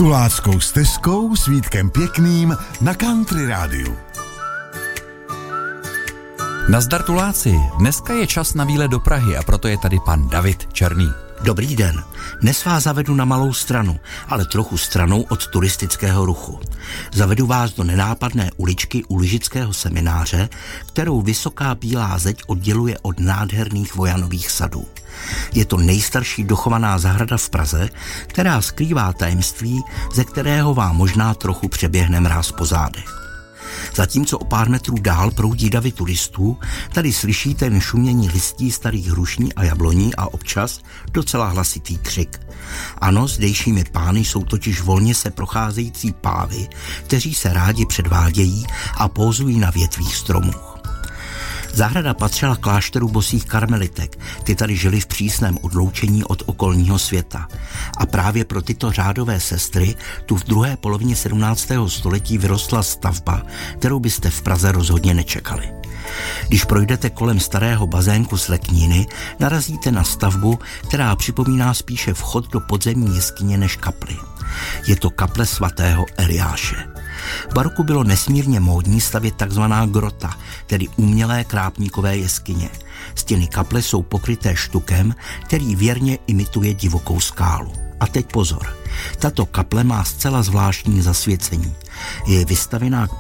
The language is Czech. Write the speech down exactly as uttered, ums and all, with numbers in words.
Tuláckou stezkou s Vítkem Pěkným na Country Rádiu. Nazdar Tuláci, dneska je čas na výlet do Prahy a proto je tady pan David Černý. Dobrý den, dnes vás zavedu na malou stranu, ale trochu stranou od turistického ruchu. Zavedu vás do nenápadné uličky u lyžického semináře, kterou vysoká bílá zeď odděluje od nádherných vojanových sadů. Je to nejstarší dochovaná zahrada v Praze, která skrývá tajemství, ze kterého vám možná trochu přeběhne mráz po zádech. Zatímco o pár metrů dál proudí davy turistů, tady slyšíte jen šumění listí starých hrušní a jabloní a občas docela hlasitý křik. Ano, zdejšími pány jsou totiž volně se procházející pávy, kteří se rádi předvádějí a pózují na větvích stromů. Zahrada patřila klášteru bosých karmelitek, ty tady žili v přísném odloučení od okolního světa. A právě pro tyto řádové sestry tu v druhé polovině sedmnáctého století vyrostla stavba, kterou byste v Praze rozhodně nečekali. Když projdete kolem starého bazénku z Lekníny, narazíte na stavbu, která připomíná spíše vchod do podzemní jeskyně než kapli. Je to kaple svatého Eliáše. V baroku bylo nesmírně módní stavět takzvaná grota, tedy umělé krápníkové jeskyně. Stěny kaple jsou pokryté štukem, který věrně imituje divokou skálu. A teď pozor, tato kaple má zcela zvláštní zasvěcení. Je vystavěná k